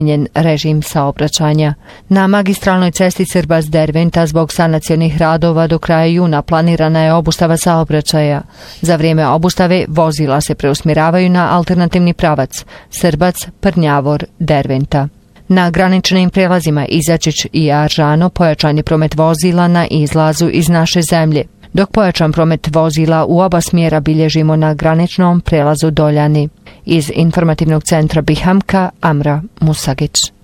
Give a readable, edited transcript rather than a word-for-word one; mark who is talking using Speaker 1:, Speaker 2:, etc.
Speaker 1: režim saobraćanja. Na magistralnoj cesti Srbac-Derventa zbog sanacionih radova do kraja juna planirana je obustava saobraćaja. Za vrijeme obustave vozila se preusmjeravaju na alternativni pravac Srbac-Prnjavor-Derventa. Na graničnim prijelazima Izačić i Aržano pojačan je promet vozila na izlazu iz naše zemlje, dok pojačan promet vozila u oba smjera bilježimo na graničnom prijelazu Doljani. Iz informativnog centra Bihamka, Amra Musagić.